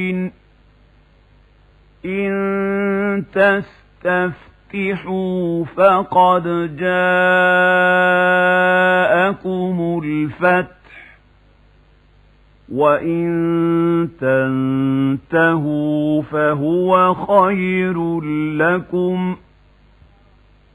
إن تستفتحوا فقد جاءكم الفتح وإن تنتهوا فهو خير لكم